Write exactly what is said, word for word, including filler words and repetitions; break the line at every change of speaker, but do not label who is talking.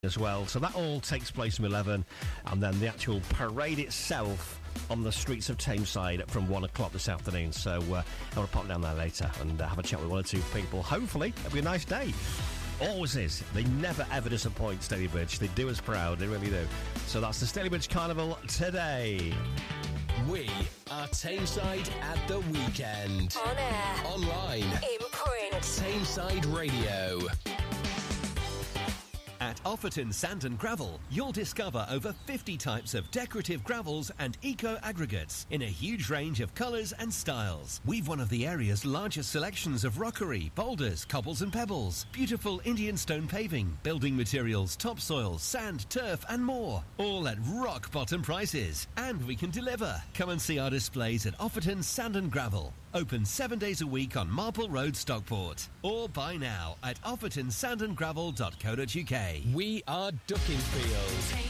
as well. So that all takes place from eleven, and then the actual parade itself on the streets of Tameside from one o'clock this afternoon. So uh, I want to pop down there later and uh, have a chat with one or two people. Hopefully it'll be a nice day. Always is. They never ever disappoint, Stalybridge. They do us proud, they really do. So that's the Stalybridge Carnival today.
We are Tameside at the weekend.
On air.
Online.
In print.
Tameside Radio.
At Offerton Sand and Gravel, you'll discover over fifty types of decorative gravels and eco-aggregates in a huge range of colours and styles. We've one of the area's largest selections of rockery, boulders, cobbles and pebbles, beautiful Indian stone paving, building materials, topsoil, sand, turf and more. All at rock-bottom prices. And we can deliver. Come and see our displays at Offerton Sand and Gravel. Open seven days a week on Marple Road, Stockport. Or buy now at offerton sand and gravel dot co dot uk.
We are Duckingfield.